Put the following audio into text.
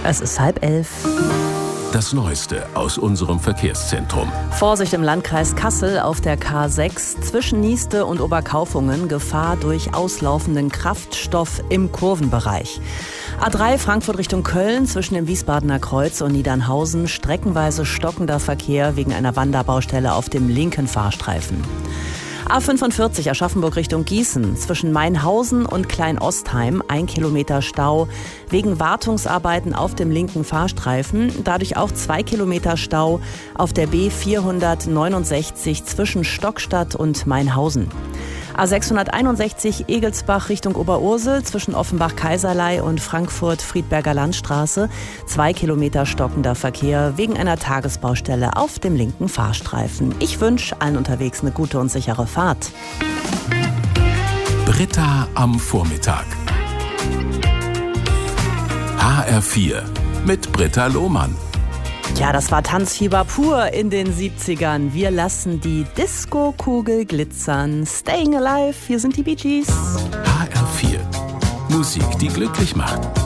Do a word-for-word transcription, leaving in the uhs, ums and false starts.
Es ist halb elf. Das Neueste aus unserem Verkehrszentrum. Vorsicht im Landkreis Kassel auf der K sechs zwischen Nieste und Oberkaufungen. Gefahr durch auslaufenden Kraftstoff im Kurvenbereich. A drei Frankfurt Richtung Köln zwischen dem Wiesbadener Kreuz und Niedernhausen. Streckenweise stockender Verkehr wegen einer Wanderbaustelle auf dem linken Fahrstreifen. A fünfundvierzig Aschaffenburg Richtung Gießen zwischen Mainhausen und Kleinostheim ein Kilometer Stau wegen Wartungsarbeiten auf dem linken Fahrstreifen. Dadurch auch zwei Kilometer Stau auf der B vierhundertneunundsechzig zwischen Stockstadt und Mainhausen. A sechshunderteinundsechzig Egelsbach Richtung Oberursel zwischen Offenbach-Kaiserlei und Frankfurt-Friedberger Landstraße. Zwei Kilometer stockender Verkehr wegen einer Tagesbaustelle auf dem linken Fahrstreifen. Ich wünsche allen unterwegs eine gute und sichere Fahrt. Britta am Vormittag. H R vier mit Britta Lohmann. Ja, das war Tanzfieber pur in den siebzigern. Wir lassen die Disco-Kugel glitzern. Staying Alive, hier sind die Bee Gees. H R vier. Musik, die glücklich macht.